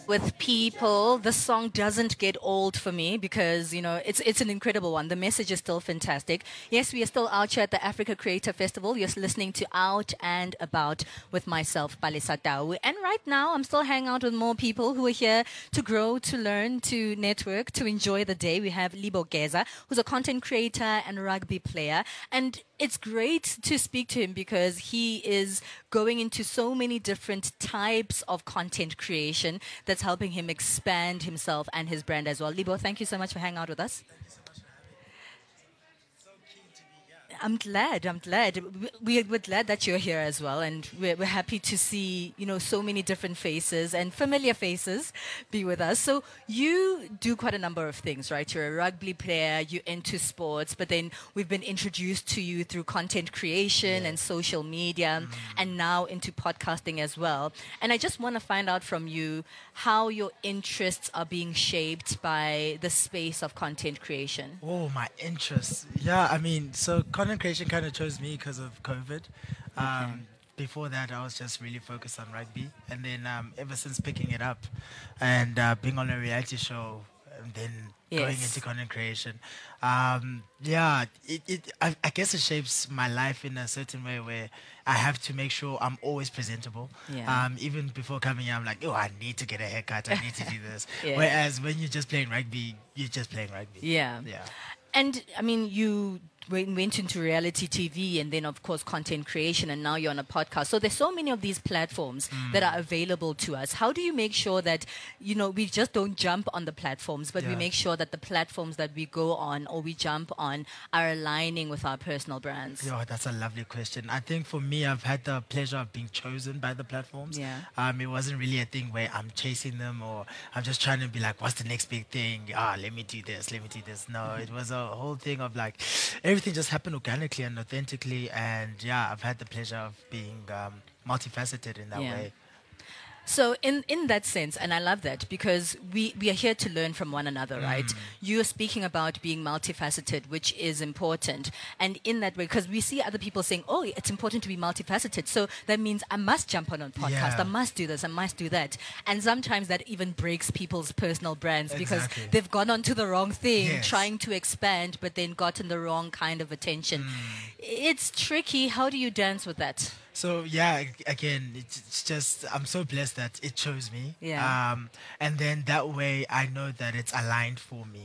with people. The song doesn't get old for me because, it's an incredible one. The message is still fantastic. Yes, we are still out here at the Africa Creator Festival. You're listening to Out and About with myself, Palesa Tau. And right now, I'm still hanging out with more people who are here to grow, to learn, to network, to enjoy the day. We have Libo Geza, who's a content creator and rugby player. And it's great to speak to him because he is going into so many different types of content creation that's helping him expand himself and his brand as well. Libo, thank you so much for hanging out with us. I'm glad. We're glad that you're here as well, and we're happy to see so many different faces and familiar faces be with us. So you do quite a number of things, right? You're a rugby player, you're into sports, but then we've been introduced to you through content creation and social media, and now into podcasting as well. And I just want to find out from you how your interests are being shaped by the space of content creation. Oh, my interests. Yeah, I mean, so content creation kind of chose me because of COVID. Before that, I was just really focused on rugby. And then ever since picking it up and being on a reality show and then going into content creation, I guess it shapes my life in a certain way where I have to make sure I'm always presentable. Even before coming here, I'm like, I need to get a haircut. I need to do this. Whereas when you're just playing rugby, you're just playing rugby. Yeah. And I mean, you went into reality TV and then, of course, content creation, and now you're on a podcast. So there's so many of these platforms that are available to us. How do you make sure that, we just don't jump on the platforms, but we make sure that the platforms that we go on or we jump on are aligning with our personal brands? That's a lovely question. I think for me, I've had the pleasure of being chosen by the platforms. It wasn't really a thing where I'm chasing them or I'm just trying to be like, what's the next big thing? Let me do this. No, it was a whole thing of like, everything just happened organically and authentically, and I've had the pleasure of being multifaceted in that way. So in that sense, and I love that because we are here to learn from one another, right? You're speaking about being multifaceted, which is important. And in that way, because we see other people saying, it's important to be multifaceted. So that means I must jump on a podcast. I must do this. I must do that. And sometimes that even breaks people's personal brands because they've gone onto the wrong thing, trying to expand, but then gotten the wrong kind of attention. It's tricky. How do you dance with that? So again, it's just I'm so blessed that it chose me. And then that way I know that it's aligned for me.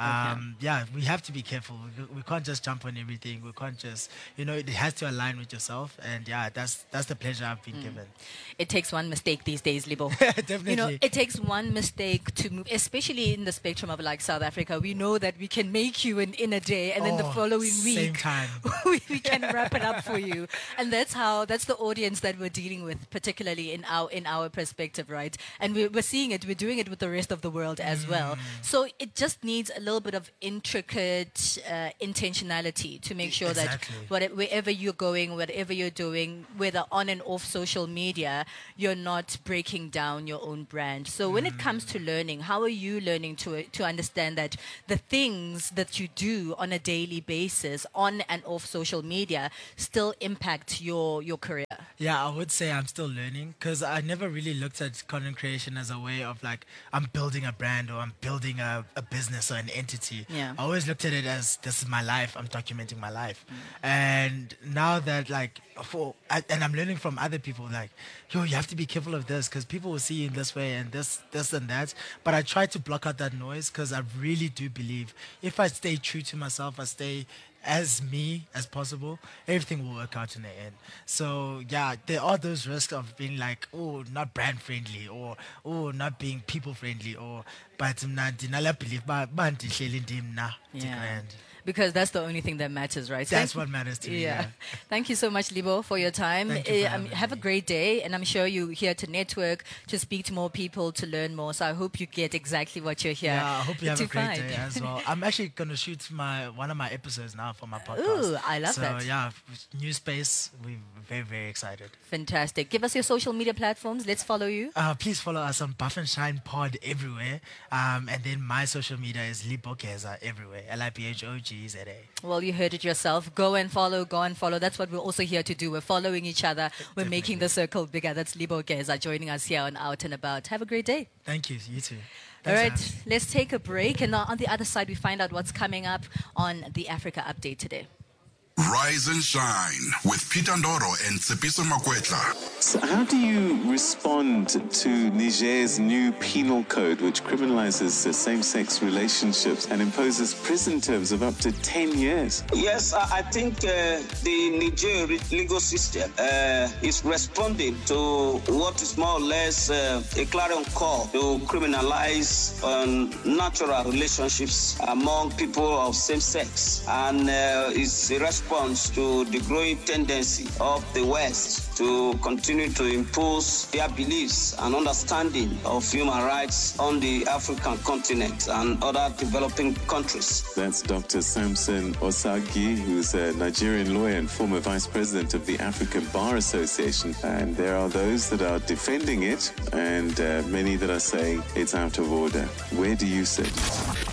We have to be careful. We can't just jump on everything. We can't just, it has to align with yourself. And that's the pleasure I've been given. It takes one mistake these days, Libo. Definitely. It takes one mistake to move, especially in the spectrum of like South Africa. We know that we can make you in a day, and then the following week, same time. we can wrap it up for you. And that's the audience that we're dealing with, particularly in our perspective, right? And we're seeing it. We're doing it with the rest of the world as well. So it just needs a little bit of intricate intentionality to make sure that wherever you're going, whatever you're doing, whether on and off social media, you're not breaking down your own brand. So when it comes to learning, how are you learning to understand that the things that you do on a daily basis on and off social media still impact your career? I would say I'm still learning because I never really looked at content creation as a way of like I'm building a brand or I'm building a business or an entity. I always looked at it as this is my life. I'm documenting my life. And now that and I'm learning from other people like, you have to be careful of this because people will see you in this way and this and that. But I try to block out that noise because I really do believe if I stay true to myself, I stay as me as possible, everything will work out in the end. So there are those risks of being like, not brand friendly or not being people friendly but I believe because that's the only thing that matters, right? That's what matters to me. Thank you so much, Libo, for your time. Have a great day, and I'm sure you're here to network, to speak to more people, to learn more. So I hope you get exactly what you're here. I hope you have a great day as well. I'm actually going to shoot one of my episodes now for my podcast. Ooh, I love that. So new space. We're very, very excited. Fantastic. Give us your social media platforms. Let's follow you. Please follow us on Buff and Shine Pod everywhere. And then my social media is Libo Geza everywhere. LIBHOG GZA. Well, you heard it yourself. Go and follow. That's what we're also here to do. We're following each other. We're making the circle bigger. That's Lebo Geza joining us here on Out and About. Have a great day. Thank you. You too. All right, let's take a break. And on the other side, we find out what's coming up on the Africa Update today. Rise and Shine with Peter Ndoro and Tsepiso Makwetla. So how do you respond to Niger's new penal code, which criminalizes same-sex relationships and imposes prison terms of up to 10 years? Yes, I think the Niger legal system is responding to what is more or less a clarion call to criminalize natural relationships among people of same sex, and it's a response to the growing tendency of the West to continue to impose their beliefs and understanding of human rights on the African continent and other developing countries. That's Dr. Samson Osagi, who's a Nigerian lawyer and former vice president of the African Bar Association. And there are those that are defending it and many that are saying it's out of order. Where do you sit?